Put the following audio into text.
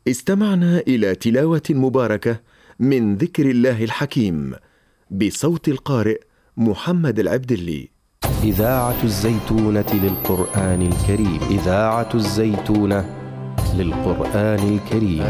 استمعنا إلى تلاوة مباركة من ذكر الله الحكيم بصوت القارئ محمد العبدلي. إذاعة الزيتونة للقرآن الكريم. إذاعة الزيتونة للقرآن الكريم.